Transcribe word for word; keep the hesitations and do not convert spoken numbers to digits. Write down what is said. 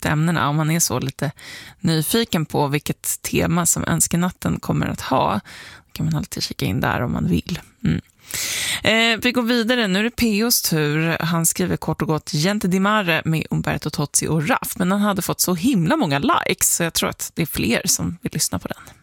ut ämnena. Om man är så lite nyfiken på vilket tema som önskenatten kommer att ha, kan man alltid kika in där om man vill. Mm. Eh, vi går vidare, nu är det P O:s tur. Han skriver kort och gott Gente di Mare med Umberto Tozzi och Raff, men han hade fått så himla många likes så jag tror att det är fler som vill lyssna på den.